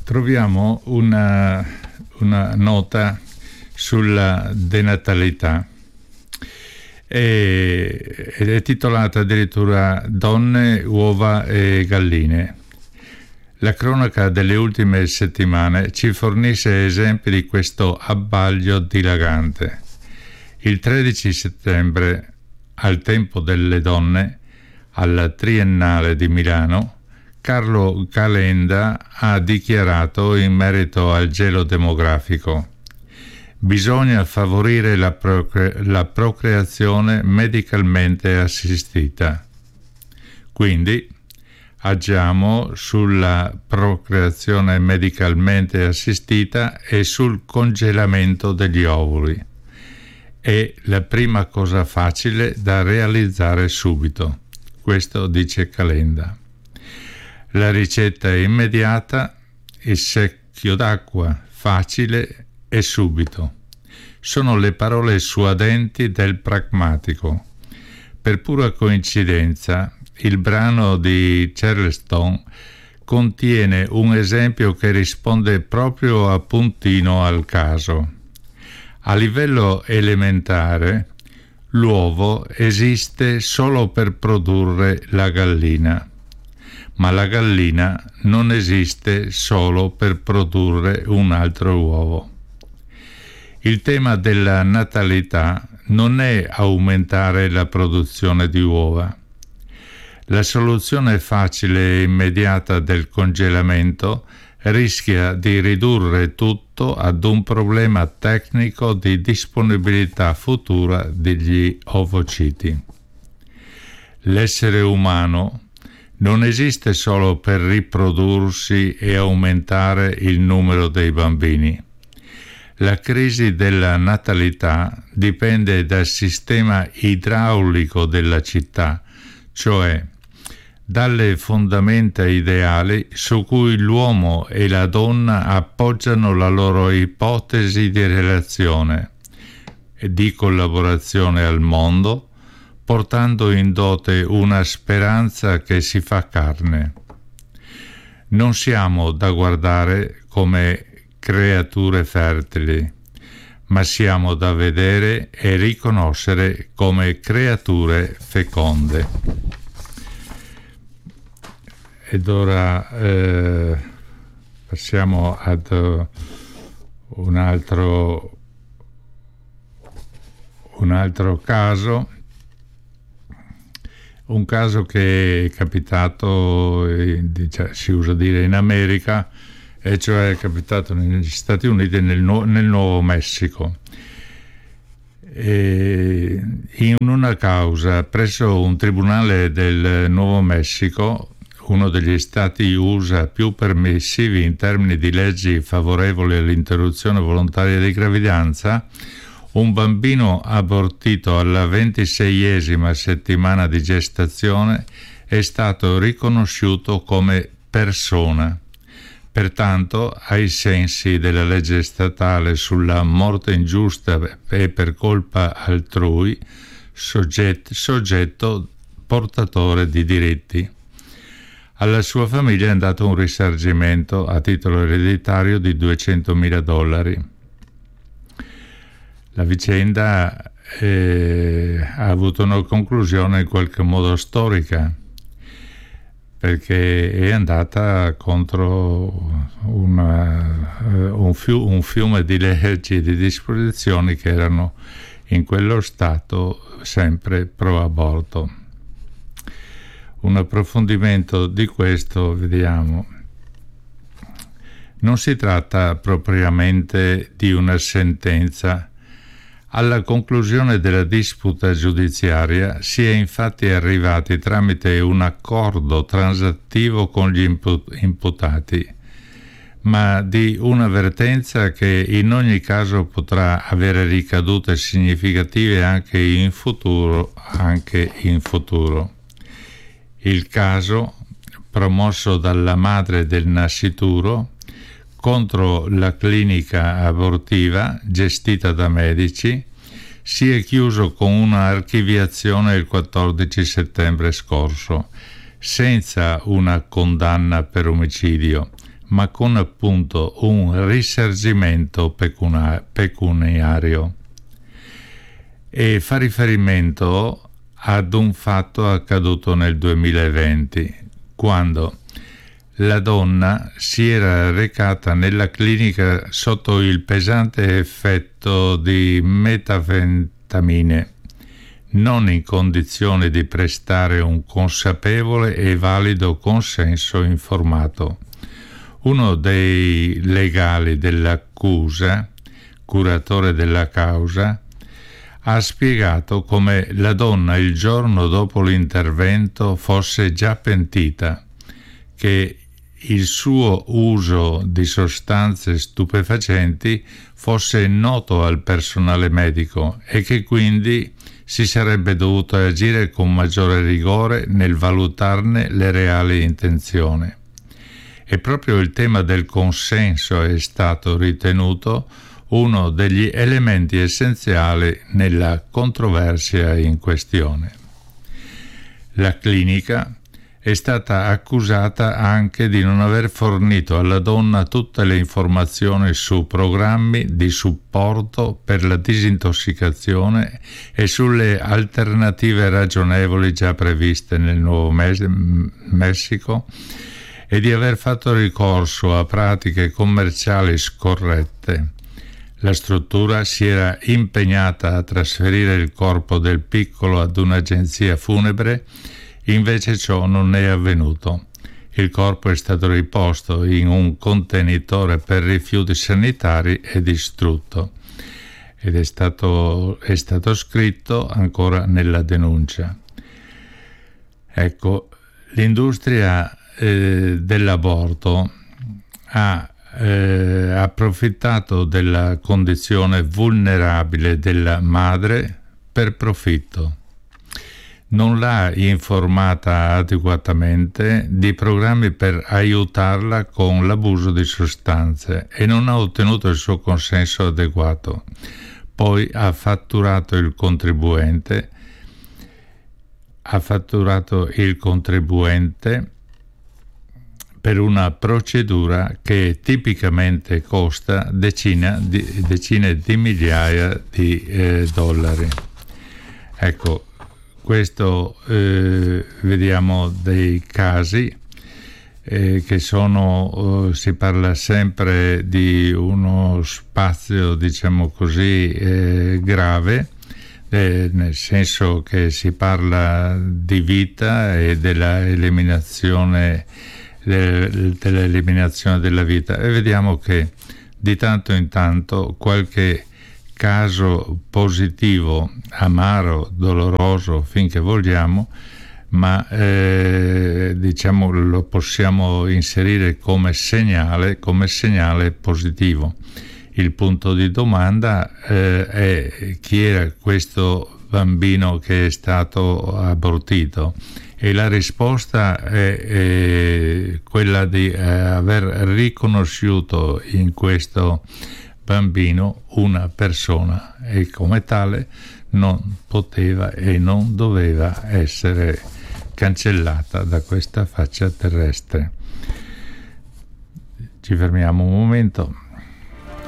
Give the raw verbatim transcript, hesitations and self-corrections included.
troviamo una, una nota sulla denatalità e, ed è titolata addirittura Donne, uova e galline. La cronaca delle ultime settimane ci fornisce esempi di questo abbaglio dilagante. Il tredici settembre, al Tempo delle Donne, alla Triennale di Milano, Carlo Calenda ha dichiarato in merito al gelo demografico: bisogna favorire la, procre- la procreazione medicalmente assistita. Quindi agiamo sulla procreazione medicalmente assistita e sul congelamento degli ovuli. È la prima cosa facile da realizzare subito. Questo dice Calenda. La ricetta è immediata, il secchio d'acqua, facile e subito. Sono le parole suadenti del pragmatico. Per pura coincidenza, il brano di Charleston contiene un esempio che risponde proprio a puntino al caso. A livello elementare, l'uovo esiste solo per produrre la gallina, ma la gallina non esiste solo per produrre un altro uovo. Il tema della natalità non è aumentare la produzione di uova. La soluzione facile e immediata del congelamento rischia di ridurre tutto ad un problema tecnico di disponibilità futura degli ovociti. L'essere umano non esiste solo per riprodursi e aumentare il numero dei bambini. La crisi della natalità dipende dal sistema idraulico della città, cioè dalle fondamenta ideali su cui l'uomo e la donna appoggiano la loro ipotesi di relazione e di collaborazione al mondo, portando in dote una speranza che si fa carne. Non siamo da guardare come creature fertili, ma siamo da vedere e riconoscere come creature feconde. Ed ora eh, passiamo ad uh, un altro un altro caso. Un caso che è capitato, cioè, si usa dire in America, e cioè è capitato negli Stati Uniti, nel, nu- nel Nuovo Messico. E in una causa presso un tribunale del Nuovo Messico, uno degli stati U S A più permissivi in termini di leggi favorevoli all'interruzione volontaria di gravidanza, un bambino abortito alla ventiseiesima settimana di gestazione è stato riconosciuto come persona. Pertanto, ai sensi della legge statale sulla morte ingiusta e per colpa altrui, soggetto, soggetto portatore di diritti. Alla sua famiglia è andato un risarcimento a titolo ereditario di duecentomila dollari. La vicenda eh, ha avuto una conclusione in qualche modo storica, perché è andata contro una, un, fiu, un fiume di leggi e di disposizioni che erano in quello Stato sempre pro aborto. Un approfondimento di questo vediamo. Non si tratta propriamente di una sentenza. Alla conclusione della disputa giudiziaria si è infatti arrivati tramite un accordo transattivo con gli imputati, ma di un'avvertenza che in ogni caso potrà avere ricadute significative anche in futuro, anche in futuro. Il caso, promosso dalla madre del nascituro, contro la clinica abortiva gestita da medici, si è chiuso con un'archiviazione il quattordici settembre scorso, senza una condanna per omicidio, ma con appunto un risarcimento pecuna- pecuniario. E fa riferimento ad un fatto accaduto nel duemilaventi, quando la donna si era recata nella clinica sotto il pesante effetto di metanfetamine, non in condizione di prestare un consapevole e valido consenso informato. Uno dei legali dell'accusa, curatore della causa, ha spiegato come la donna il giorno dopo l'intervento fosse già pentita, che il suo uso di sostanze stupefacenti fosse noto al personale medico e che quindi si sarebbe dovuto agire con maggiore rigore nel valutarne le reali intenzioni. E proprio il tema del consenso è stato ritenuto uno degli elementi essenziali nella controversia in questione. La clinica è stata accusata anche di non aver fornito alla donna tutte le informazioni su programmi di supporto per la disintossicazione e sulle alternative ragionevoli già previste nel Nuovo Messico e di aver fatto ricorso a pratiche commerciali scorrette. La struttura si era impegnata a trasferire il corpo del piccolo ad un'agenzia funebre. Invece ciò non è avvenuto. Il corpo è stato riposto in un contenitore per rifiuti sanitari e distrutto. Ed è stato, è stato scritto ancora nella denuncia. Ecco, l'industria eh, dell'aborto ha eh, approfittato della condizione vulnerabile della madre per profitto. Non l'ha informata adeguatamente di programmi per aiutarla con l'abuso di sostanze e non ha ottenuto il suo consenso adeguato. Poi ha fatturato il contribuente, ha fatturato il contribuente per una procedura che tipicamente costa decine di, decine di migliaia di eh, dollari. Ecco, questo eh, vediamo dei casi eh, che sono, eh, si parla sempre di uno spazio, diciamo così, eh, grave, eh, nel senso che si parla di vita e della eliminazione, de, dell'eliminazione della vita, e vediamo che di tanto in tanto qualche caso positivo, amaro, doloroso, finché vogliamo, ma eh, diciamo lo possiamo inserire come segnale, come segnale positivo. Il punto di domanda eh, è chi era questo bambino che è stato abortito, e la risposta è, è quella di eh, aver riconosciuto in questo bambino una persona, e come tale non poteva e non doveva essere cancellata da questa faccia terrestre. Ci fermiamo un momento.